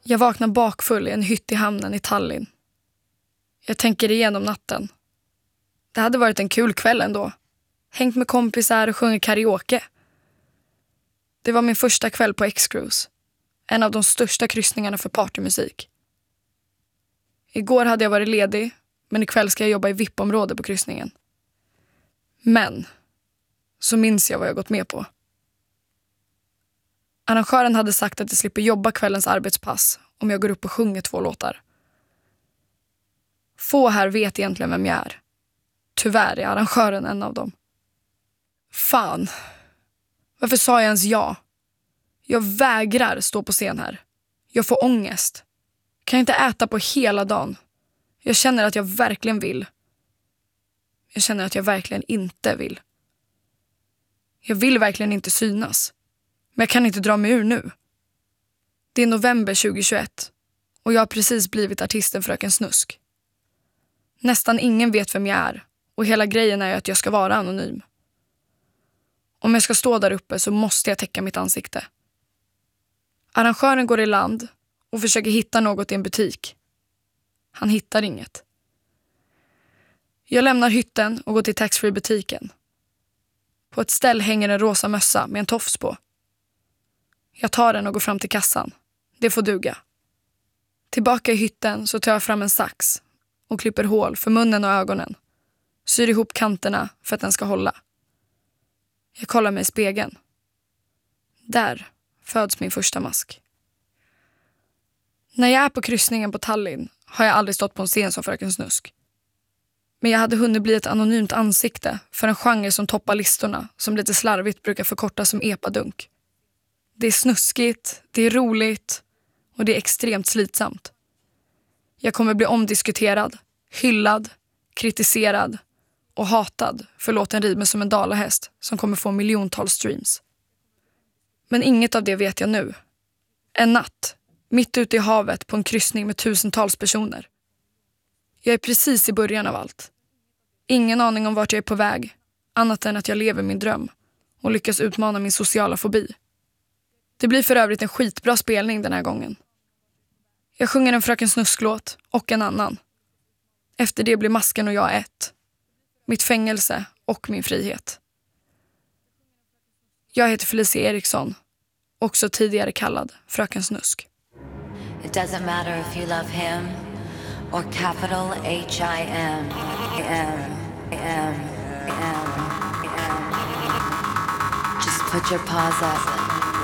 Jag vaknar bakfull i en hytt i hamnen i Tallinn. Jag tänker igenom natten. Det hade varit en kul kväll ändå. Hängt med kompisar och sjungit karaoke. Det var min första kväll på X-Cruise. En av de största kryssningarna för partymusik. Igår hade jag varit ledig, men ikväll ska jag jobba i VIP-område på kryssningen. Men så minns jag vad jag gått med på. Arrangören hade sagt att jag slipper jobba kvällens arbetspass om jag går upp och sjunger 2 låtar. Få här vet egentligen vem jag är. Tyvärr är arrangören en av dem. Fan. Varför sa jag ens ja? Jag vägrar stå på scen här. Jag får ångest. Kan inte äta på hela dagen. Jag känner att jag verkligen vill. Jag känner att jag verkligen inte vill. Jag vill verkligen inte synas. Men jag kan inte dra mig ur nu. Det är november 2021 och jag har precis blivit artisten Fröken Snusk. Nästan ingen vet vem jag är och hela grejen är att jag ska vara anonym. Om jag ska stå där uppe så måste jag täcka mitt ansikte. Arrangören går i land och försöker hitta något i en butik. Han hittar inget. Jag lämnar hytten och går till taxfree-butiken. På ett ställ hänger en rosa mössa med en tofs på. Jag tar den och går fram till kassan. Det får duga. Tillbaka i hytten så tar jag fram en sax och klipper hål för munnen och ögonen. Syr ihop kanterna för att den ska hålla. Jag kollar mig i spegeln. Där föds min första mask. När jag är på kryssningen på Tallinn har jag aldrig stått på en scen som Fröken Snusk. Men jag hade hunnit bli ett anonymt ansikte för en genre som toppar listorna som lite slarvigt brukar förkortas som epadunk. Det är snuskigt, det är roligt och det är extremt slitsamt. Jag kommer bli omdiskuterad, hyllad, kritiserad och hatad för låten rimer som en dalahäst som kommer få miljontals streams. Men inget av det vet jag nu. En natt, mitt ute i havet på en kryssning med tusentals personer. Jag är precis i början av allt. Ingen aning om vart jag är på väg, annat än att jag lever min dröm och lyckas utmana min sociala fobi. Det blir för övrigt en skitbra spelning den här gången. Jag sjunger en Fröken Snusk-låt och en annan. Efter det blir masken och jag ett. Mitt fängelse och min frihet. Jag heter Felicia Eriksson, också tidigare kallad Fröken Snusk. It doesn't matter if you love him or capital H-I-M. Just put your paws up.